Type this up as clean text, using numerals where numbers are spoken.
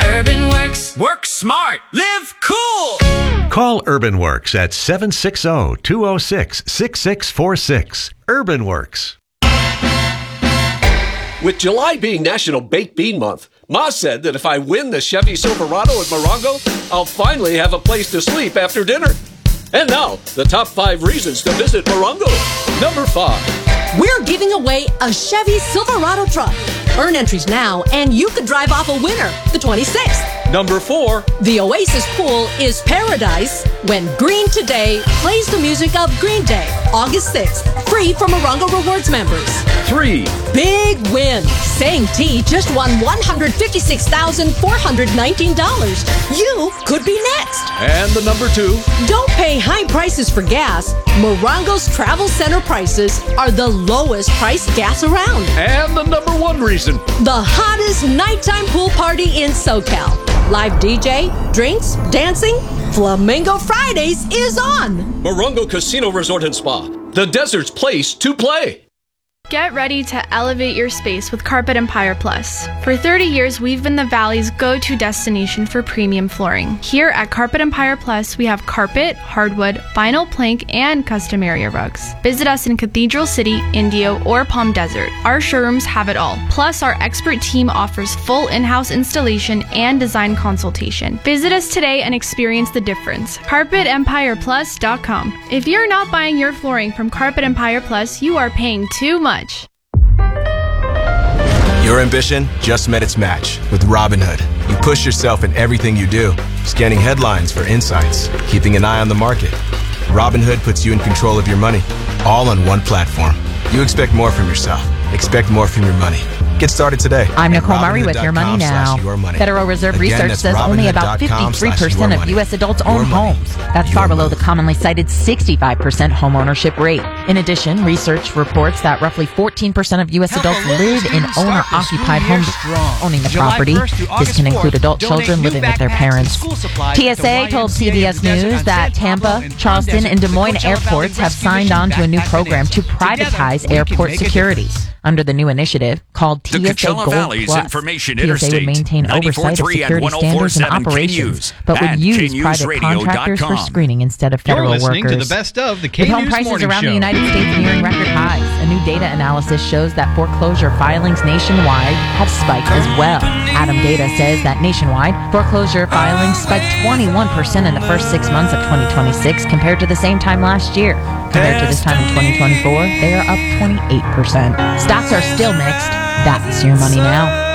Urban Works. Work smart. Live cool. Call Urban Works at 760-206-6646. Urban Works. With July being National Baked Bean Month, Ma said that if I win the Chevy Silverado at Morongo, I'll finally have a place to sleep after dinner. And now, the top 5 reasons to visit Morongo. Number 5. We're giving away a Chevy Silverado truck. Earn entries now, and you could drive off a winner the 26th. Number 4. The Oasis Pool is paradise when Green Today plays the music of Green Day, August 6th, free for Morongo Rewards members. 3. Big win! Saying T just won $156,419. You could be next. And the number 2. Don't pay high prices for gas. Morongo's Travel Center prices are the lowest priced gas around. And the number 1 reason. The hottest nighttime pool party in SoCal. Live DJ, drinks, dancing, Flamingo Fridays is on. Morongo Casino Resort and Spa. The desert's place to play. Get ready to elevate your space with Carpet Empire Plus. For 30 years, we've been the Valley's go-to destination for premium flooring. Here at Carpet Empire Plus, we have carpet, hardwood, vinyl plank, and custom area rugs. Visit us in Cathedral City, Indio, or Palm Desert. Our showrooms have it all. Plus, our expert team offers full in-house installation and design consultation. Visit us today and experience the difference. CarpetEmpirePlus.com. If you're not buying your flooring from Carpet Empire Plus, you are paying too much. Your ambition just met its match with Robinhood. You push yourself in everything you do, scanning headlines for insights, keeping an eye on the market. Robinhood puts you in control of your money, all on one platform. You expect more from yourself. Expect more from your money. Get started today. I'm Nicole Murray with Your Money Now. Federal Reserve research says only about 53% of U.S. adults own homes. That's far below the commonly cited 65% home ownership rate. In addition, research reports that roughly 14% of U.S. adults live in owner-occupied homes owning the property. This can include adult children living with their parents. TSA told CBS News that Tampa, Charleston, and Des Moines airports have signed on to a new program to privatize airport security. Under the new initiative, called TSA Gold Plus, TSA would maintain oversight of security standards and operations, but would use private contractors for screening instead of federal workers. To the best of the With home prices around the United States nearing record highs, a new data analysis shows that foreclosure filings nationwide have spiked as well. Adam Data says that nationwide, foreclosure filings spiked 21% in the first 6 months of 2026 compared to the same time last year. Compared to this time in 2024, they are up 28%. Stocks are still mixed. That's Your Money Now.